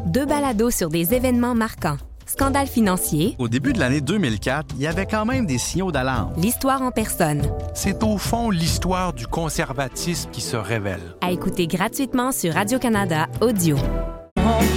2 balados sur des événements marquants. Scandale financier. Au début de l'année 2004, il y avait quand même des signaux d'alarme. L'histoire en personne. C'est au fond l'histoire du conservatisme qui se révèle. À écouter gratuitement sur Radio-Canada Audio. On